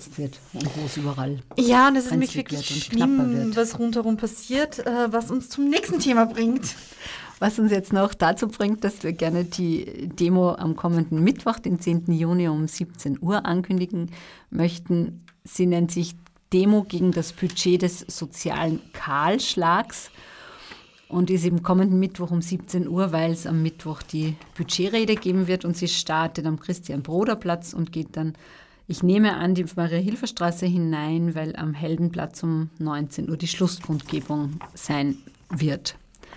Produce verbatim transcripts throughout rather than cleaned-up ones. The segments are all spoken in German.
gesetzt wird und wo es überall Ja, und es ist nämlich brenzlig wirklich wird und knapper schlimm, wird. was rundherum passiert, äh, was uns zum nächsten Thema bringt. Was uns jetzt noch dazu bringt, dass wir gerne die Demo am kommenden Mittwoch, den zehnten Juni um siebzehn Uhr ankündigen möchten. Sie nennt sich Demo gegen das Budget des sozialen Kahlschlags und ist im kommenden Mittwoch um siebzehn Uhr, weil es am Mittwoch die Budgetrede geben wird und sie startet am Christian-Broder-Platz und geht dann, ich nehme an, die Maria-Hilfer-Straße hinein, weil am Heldenplatz um neunzehn Uhr die Schlusskundgebung sein wird.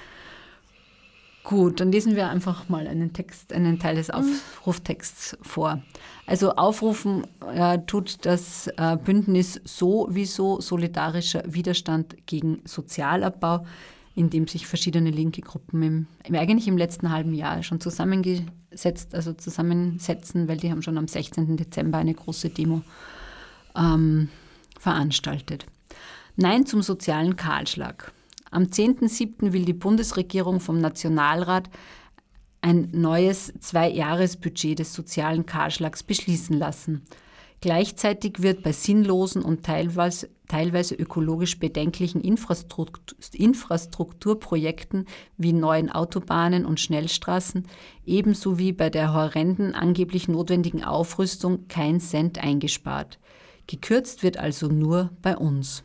Gut, dann lesen wir einfach mal einen Text, einen Teil des Aufruftexts vor. Also aufrufen äh, tut das äh, Bündnis sowieso solidarischer Widerstand gegen Sozialabbau, in dem sich verschiedene linke Gruppen im, im, eigentlich im letzten halben Jahr schon zusammengesetzt, also zusammensetzen, weil die haben schon am sechzehnten Dezember eine große Demo ähm, veranstaltet. Nein zum sozialen Kahlschlag. Am zehnten siebten will die Bundesregierung vom Nationalrat ein neues Zwei-Jahres-Budget des sozialen Kahlschlags beschließen lassen. Gleichzeitig wird bei sinnlosen und teilweise, teilweise ökologisch bedenklichen Infrastruktur, Infrastrukturprojekten wie neuen Autobahnen und Schnellstraßen ebenso wie bei der horrenden, angeblich notwendigen Aufrüstung kein Cent eingespart. Gekürzt wird also nur bei uns.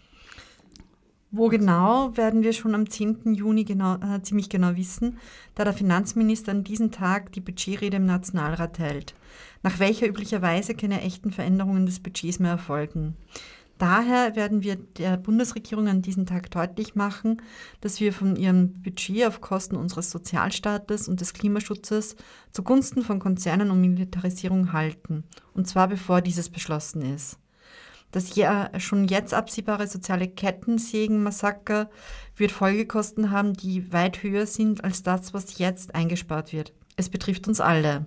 Wo genau, werden wir schon am zehnten Juni genau, äh, ziemlich genau wissen, da der Finanzminister an diesem Tag die Budgetrede im Nationalrat hält, nach welcher üblicherweise keine echten Veränderungen des Budgets mehr erfolgen. Daher werden wir der Bundesregierung an diesem Tag deutlich machen, dass wir von ihrem Budget auf Kosten unseres Sozialstaates und des Klimaschutzes zugunsten von Konzernen und Militarisierung halten, und zwar bevor dieses beschlossen ist. Das ja schon jetzt absehbare soziale Kettensägen-Massaker wird Folgekosten haben, die weit höher sind als das, was jetzt eingespart wird. Es betrifft uns alle.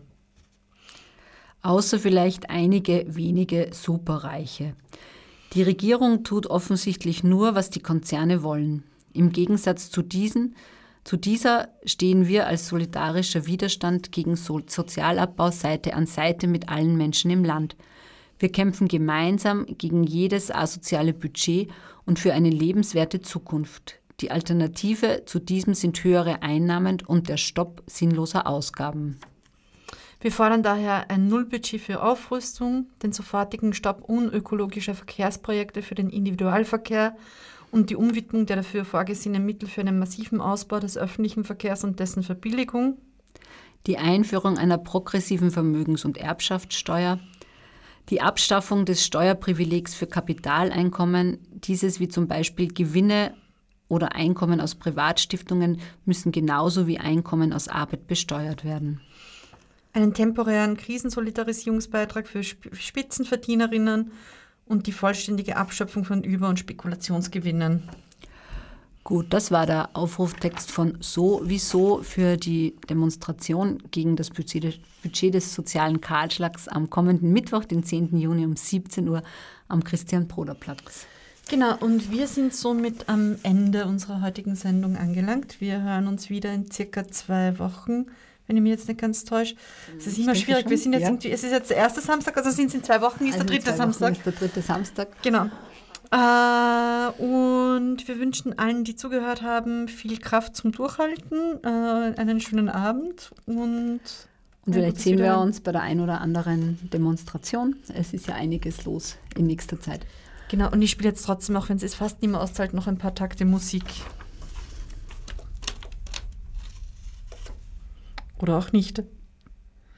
Außer vielleicht einige wenige Superreiche. Die Regierung tut offensichtlich nur, was die Konzerne wollen. Im Gegensatz zu diesen, zu dieser stehen wir als solidarischer Widerstand gegen so- Sozialabbau Seite an Seite mit allen Menschen im Land. Wir kämpfen gemeinsam gegen jedes asoziale Budget und für eine lebenswerte Zukunft. Die Alternative zu diesem sind höhere Einnahmen und der Stopp sinnloser Ausgaben. Wir fordern daher ein Nullbudget für Aufrüstung, den sofortigen Stopp unökologischer Verkehrsprojekte für den Individualverkehr und die Umwidmung der dafür vorgesehenen Mittel für einen massiven Ausbau des öffentlichen Verkehrs und dessen Verbilligung. Die Einführung einer progressiven Vermögens- und Erbschaftssteuer. Die Abschaffung des Steuerprivilegs für Kapitaleinkommen, dieses wie zum Beispiel Gewinne oder Einkommen aus Privatstiftungen, müssen genauso wie Einkommen aus Arbeit besteuert werden. Einen temporären Krisensolidarisierungsbeitrag für Spitzenverdienerinnen und die vollständige Abschöpfung von Über- und Spekulationsgewinnen. Gut, das war der Aufruftext von sowieso für die Demonstration gegen das Budget, Budget des sozialen Kahlschlags am kommenden Mittwoch, den zehnten Juni um siebzehn Uhr am Christian-Broder-Platz. Genau, und wir sind somit am Ende unserer heutigen Sendung angelangt. Wir hören uns wieder in circa zwei Wochen, wenn ich mich jetzt nicht ganz täusche. Es ist immer schwierig, wir sind jetzt ja. irgendwie, es ist jetzt der erste Samstag, also sind es in zwei Wochen, ist also der dritte Samstag. Ist der dritte Samstag. Genau. Äh, und wir wünschen allen, die zugehört haben, viel Kraft zum Durchhalten, äh, einen schönen Abend und... Und vielleicht sehen wir uns bei der ein oder anderen Demonstration. Es ist ja einiges los in nächster Zeit. Genau, und ich spiele jetzt trotzdem, auch wenn es ist fast nicht mehr auszahlt, noch ein paar Takte Musik. Oder auch nicht.